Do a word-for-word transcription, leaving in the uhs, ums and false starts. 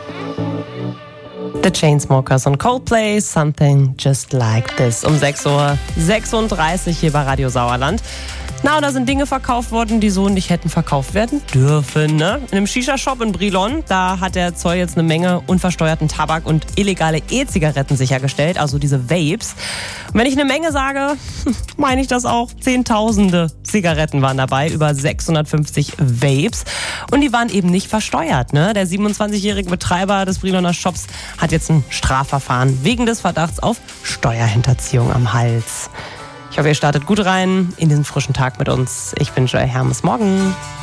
The Chainsmokers und Coldplay, Something Just Like This. Um sechs Uhr sechsunddreißig hier bei Radio Sauerland. Na, und da sind Dinge verkauft worden, die so nicht hätten verkauft werden dürfen, ne? In einem Shisha-Shop in Brilon, da hat der Zoll jetzt eine Menge unversteuerten Tabak und illegale E-Zigaretten sichergestellt, also diese Vapes. Und wenn ich eine Menge sage, meine ich das auch. Zehntausende Zigaretten waren dabei, über sechshundertfünfzig Vapes. Und die waren eben nicht versteuert, ne? Der siebenundzwanzigjährige Betreiber des Briloner Shops hat jetzt ein Strafverfahren wegen des Verdachts auf Steuerhinterziehung am Hals. Ich hoffe, ihr startet gut rein in diesen frischen Tag mit uns. Ich bin Joy Hermes. Morgen.